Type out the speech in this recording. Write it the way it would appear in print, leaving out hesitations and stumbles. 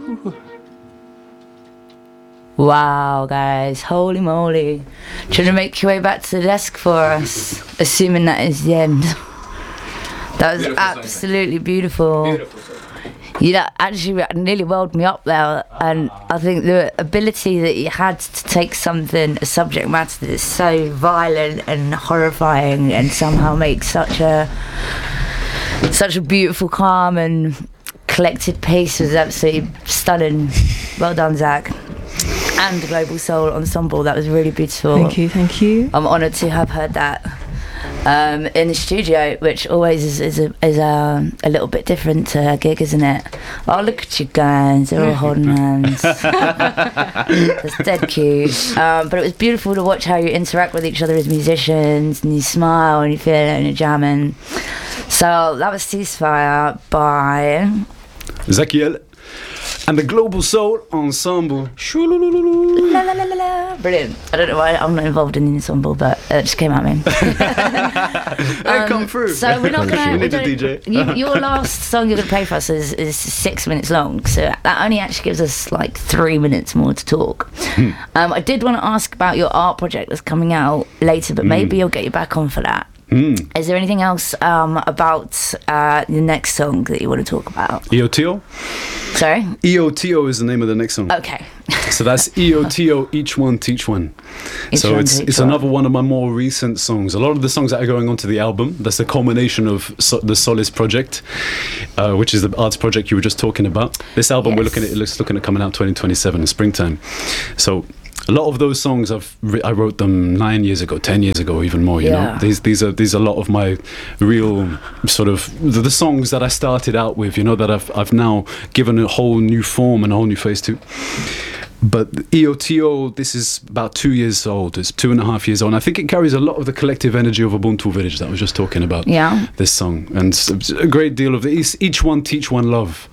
Wow, guys, holy moly. Trying to make your way back to the desk for us, assuming that is the end. That was beautiful, absolutely beautiful. Beautiful. You know, actually nearly welled me up there, and I think the ability that you had to take something, a subject matter that is so violent and horrifying, and somehow make such a beautiful, calm and collected piece was absolutely stunning. Well done, Zach. And the Global Soul Ensemble, that was really beautiful. Thank you. I'm honoured to have heard that in the studio, which always is a little bit different to a gig, isn't it? Oh, look at you guys, they're all holding hands. It's dead cute. But it was beautiful to watch how you interact with each other as musicians, and you smile and you feel it and you're jamming. So that was Ceasefire by Zakiel and the Global Soul Ensemble. La, la, la, la, la. Brilliant. I don't know why I'm not involved in the ensemble, but it just came out of me. Come through. So we're not going to DJ. Your last song you're going to play for us is 6 minutes long, so that only actually gives us like 3 minutes more to talk. I did want to ask about your art project that's coming out later, but maybe I'll get you back on for that. Is there anything else about the next song that you want to talk about? EOTO? Sorry? EOTO is the name of the next song. Okay. So that's EOTO, Each One Teach One. It's another one of my more recent songs. A lot of the songs that are going onto the album, that's the culmination of the Solace project, which is the arts project you were just talking about. This album we're looking at coming out 2027 in springtime. So a lot of those songs I wrote them 9 years ago, 10 years ago, even more. You know, these are a lot of my real sort of the songs that I started out with. You know, that I've now given a whole new form and a whole new face to. But EOTO, this is about 2 years old. It's 2.5 years old. And I think it carries a lot of the collective energy of Ubuntu Village that I was just talking about. Yeah. This song, and a great deal of each one teach one love.